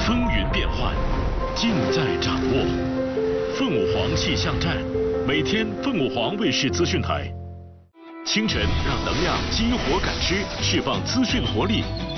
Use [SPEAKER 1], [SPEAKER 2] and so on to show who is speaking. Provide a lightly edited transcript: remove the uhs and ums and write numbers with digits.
[SPEAKER 1] 风云变幻，尽在掌握。凤舞凰气象站，每天凤舞凰卫视资讯台。清晨让能量激活感知，释放资讯活力，